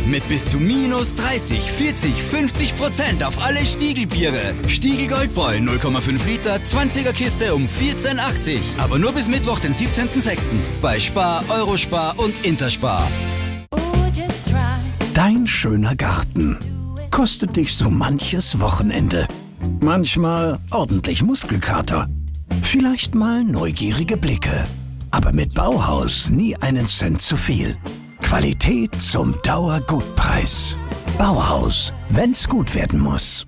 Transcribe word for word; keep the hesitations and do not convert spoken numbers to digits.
Mit bis zu minus dreißig, vierzig, fünfzig Prozent auf alle Stiegelbiere. Stiegel Goldbräu null Komma fünf Liter, zwanziger Kiste um vierzehn achtzig. Aber nur bis Mittwoch, den siebzehnten sechsten bei Spar, Eurospar und Interspar. Dein schöner Garten kostet dich so manches Wochenende. Manchmal ordentlich Muskelkater. Vielleicht mal neugierige Blicke. Aber mit Bauhaus nie einen Cent zu viel. Qualität zum Dauergutpreis. Bauhaus, wenn's gut werden muss.